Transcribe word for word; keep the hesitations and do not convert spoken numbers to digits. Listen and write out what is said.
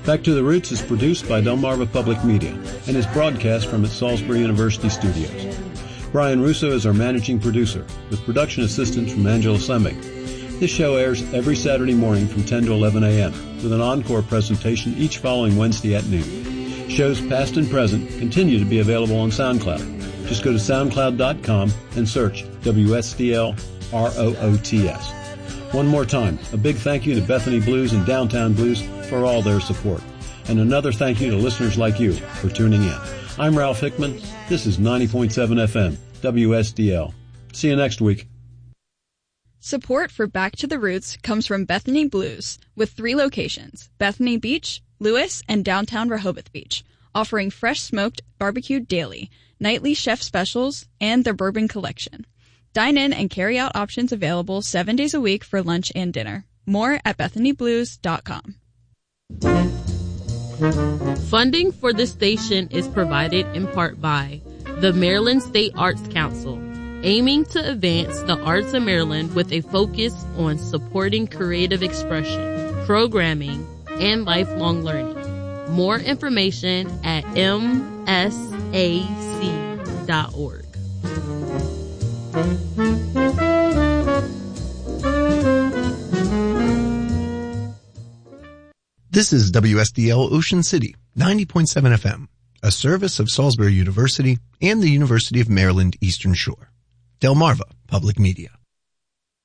Back to the Roots is produced by Delmarva Public Media and is broadcast from its Salisbury University studios. Brian Russo is our managing producer, with production assistance from Angela Slemig. This show airs every Saturday morning from ten to eleven a.m., with an encore presentation each following Wednesday at noon. Shows past and present continue to be available on SoundCloud. Just go to soundcloud dot com and search W S D L R O O T S. One more time, a big thank you to Bethany Blues and Downtown Blues for all their support. And another thank you to listeners like you for tuning in. I'm Ralph Hickman. This is ninety point seven F M, W S D L. See you next week. Support for Back to the Roots comes from Bethany Blues, with three locations, Bethany Beach, Lewis, and downtown Rehoboth Beach, offering fresh smoked, barbecued daily, nightly chef specials, and their bourbon collection. Dine-in and carry-out options available seven days a week for lunch and dinner. More at bethany blues dot com. Funding for this station is provided in part by the Maryland State Arts Council, aiming to advance the arts in Maryland with a focus on supporting creative expression, programming, and lifelong learning. More information at m s a c dot org. This is W S D L Ocean City, ninety point seven F M, a service of Salisbury University and the University of Maryland Eastern Shore. Delmarva Public Media.